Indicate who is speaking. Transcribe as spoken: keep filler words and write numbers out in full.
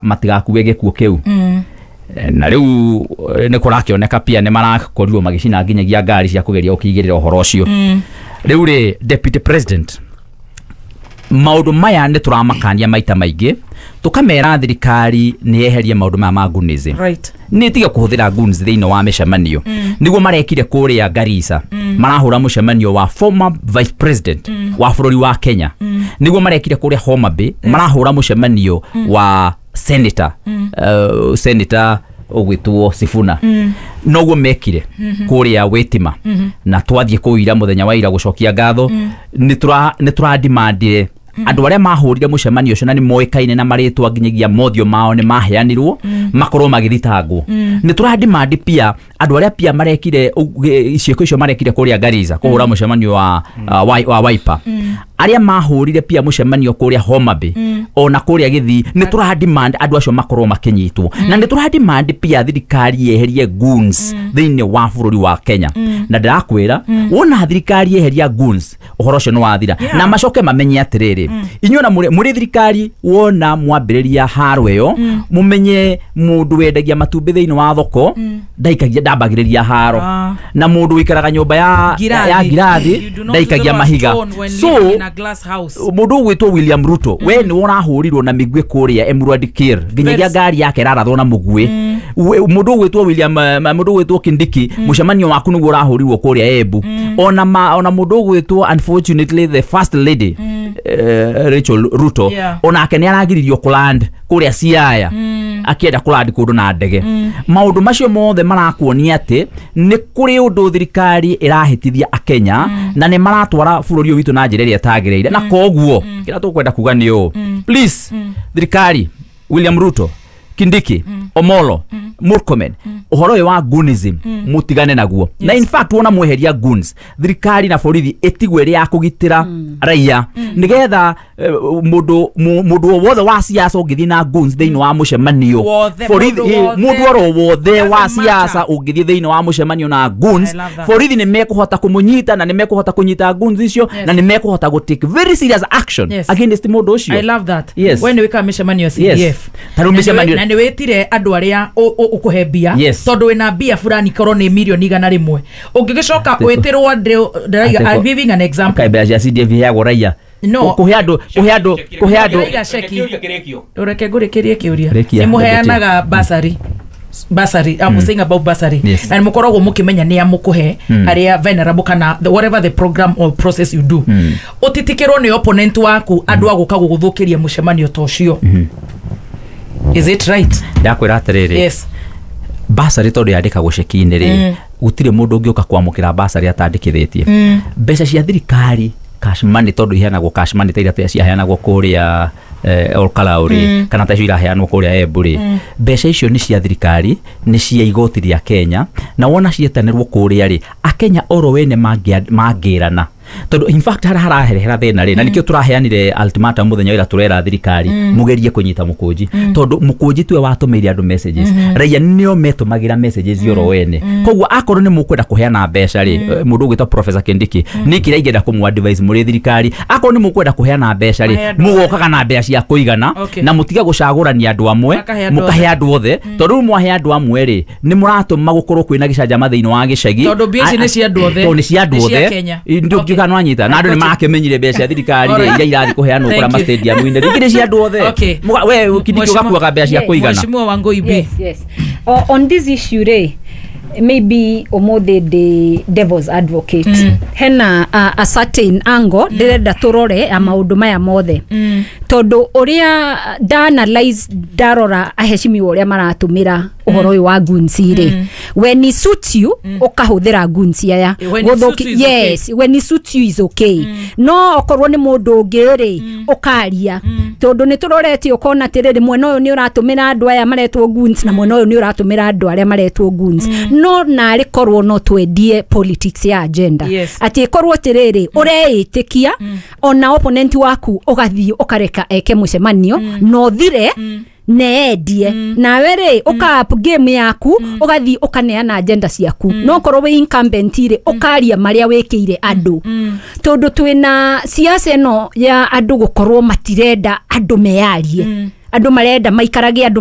Speaker 1: matigakuwe gikuo kiu mm. na riu ne kurakioneka pia ne marakorirwo magicina nginyagia ngari cia kugeria ukigirira uhoro ucio mm. riu ri deputy president maundu maya ne turamakania maita maingi tukamera thirikari ni eherie maundu ma magunism
Speaker 2: right
Speaker 1: ni tiga kuhuthira guns thiini wa mishemanio mm. niguo marekire kuria Garissa mm. marahura mushemanio wa former vice president mm. wa bururi wa Kenya mm. niguo marekire kuria Homa Bay yes. marahura mushemanio mm. wa senator mm. uh, senator ogwitwo Sifuna mm. noguo mekire mm -hmm. kuria Witima mm -hmm. na twathie kuira muthenya wa ira gucokia ngatho mm. ni tura ni tura demandire Mm. andu aria mahurire mushemanio ucio na ni moikaine na maritwa nginyagia mothio mao ni maheanirwo mm. makorwo magithitangwo mm. ni turadimandi pia andu aria pia marekire icieko icio marekire kuria Garissa kuhura mm. mushemanio wa mm. uh, wa, wa Wiper mm. aria mahurire pia mushemanio kuria Homa Bay mm. ona kuria Githii ni turadimandi andu acio makorwo makinyitwo mm. na ni turadimandi pia thirikari yeherie goons mm. thiini wa bururi wa Kenya mm. na ndirakwira mm. wona thirikari yeheria goons uhoro ucio no wathira yeah. na macoke mamenye atiriri mm. inyuona muri thirikari wona mwambiriria harweyo mm. mumenye mundu wendagia matumbi thiini wa thoko mm. ndaikagia ndambagiriria haro ah. na mundu wikaraga nyumba ya Girathi. ya Girathi ndaikagia mahiga so mundu gwitwo William Ruto mm. we ni worahurirwo na migwe kuria Emurwadi Kir nginyagia ngari yake rarathwo na mugwe mm. mundu gwitwo William uh, mundu gwitwo Kindiki mm. mushemanio waku ni worahurirwo kuria Embu mm. ona ma, ona mundu gwitwo unfortunately the first lady mm. uh, Rachel Ruto yeah. onake ni aragiririo kuland kuria Siaya mm. akienda kuland kundu na ndege mm. maundu macio mothe marakuonia ati ni kuri undu thirikari irahitithia akenya mm. na ni maratwara bururi witu na njira iria tagireire mm. na koguo mm. kira tukwenda kuga ni o mm. please mm. thirikari William Ruto Kindiki mm. Omolo mm. Murkomen mm. uhoro wa goonism mm. mutigane naguo yes. na in fact wona mweheria goons thirikari na borithi etigwe ria kugitira mm. raia mm. nigetha uh, mundu mundu wothe wa siasa ungithi na goons thiini wa mushemanio borithi mundu oro wothe wa siasa ungithi thiini wa mushemanio na goons borithi ni mekuhota kumunyita na ni mekuhota kunyita goons icio yes. na ni mekuhota go take very serious action yes. against mundu ucio.
Speaker 2: I love that
Speaker 1: yes.
Speaker 2: when we come mishemanio C D F
Speaker 1: yes. taru mishemanio
Speaker 2: na ni wetire andu aria ukuhebia
Speaker 1: yes.
Speaker 2: tondu wina bia fulani korwo ni milioni igana rimwe ungigicoka wetirwo ndiraga I'm giving an example
Speaker 1: kai bia C D F ya goraia
Speaker 2: no
Speaker 1: kuheando kuheando kuheando
Speaker 2: ureke ngure kirie kiuria ni muheanaga basari basari I'm mm. saying about basari
Speaker 1: yes.
Speaker 2: and mukoragwo mukimenya ni amukuhe mm. aria venerable kana the, whatever the program or process you do mm. utitikirwo ni opponent waku andu mm. aguka guguthukiria mushemanio tocio mm. is it right
Speaker 1: ndakwira atiriri
Speaker 2: yes
Speaker 1: basari tondu yandika guceki-ini ri mm. gutire mundu ungiuka kwamukira basari atandikithitie mm. mbeca cia thirikari cash money tondu iheanagwo cash money taira tia ciaheanagwo kuria eh, Olkalauri mm. kana ta ira heanwo kuria Eburi mm. mbeca icio ni cia thirikari ni cia igoti ria Kenya na wona cietanirwo kuria ri akenya oro wene mangirana tondu in fact hara haraherera thina ri na nikio turaheanire ultimatum muthenya ira turera thirikari mm. mugerie kunyita mukunji mm. tondu mukunji twe watumiire andu messages mm -hmm. raia nio metumagira messages yoro wene mm. koguo akorwo ni mukwenda kuheana mbeca ri mm. mundu gwitwa Professor Kindiki mm. niki raigenda kumu advise muri thirikari akorwo ni mukwenda kuheana mbeca ri mugokaga na mbeca cia kuigana
Speaker 2: okay.
Speaker 1: na mutiga gucagurania andu amwe mukahe andu othe mm. tondu mwahe andu amwe ri ni muratuma gukorwo kwina gicanjama thiini wa gicagi
Speaker 2: tondu mbeca ni cia andu othe
Speaker 1: ni cia andu othe ndio kana anyita na andu ni makemenyire mbeca thirikari ri iria irathi kuheanwo kura ma stadium ine rikire cia andu othe we Kindiki ugakuaga mbeca cia kuigana
Speaker 2: mheshimiwa wangu ibi
Speaker 3: yes yes uh, on this issue re maybe omothe the devil's advocate mm. hena uh, a certain angle mm. direnda turore ya maundu maya mothe mm. tondu uria da analyze darora aheshimi uria maratumira uhoro uyu wa gunsire mm. when it suits you mm. ukahuthira gunsi aya
Speaker 2: guthuki
Speaker 3: yes
Speaker 2: okay.
Speaker 3: when it suits you is okay mm. no okorwo ni mundu ngiri mm. ukaria mm. tondu ni turoreti ukona tiriri mwena uyu ni uratumira andu aya maretwo guns na mwena uyu ni uratumira andu aria maretwo guns mm. no na rikorwo no twendie politics ya agenda
Speaker 2: yes.
Speaker 3: ati ikorwo tiriri mm. ureitikia mm. ona opponent waku ugathii ukareka eke mucemanio mm. no thire mm. needie mm. na were uka up game yaku mm. ugathi ukaneana agenda ciaku mm. no korwo we incumbent ire ukaria maria wekire andu mm. tondu twina siasa no ya andu gukorwo matirenda andu meyarie mm. andu marenda maikarage andu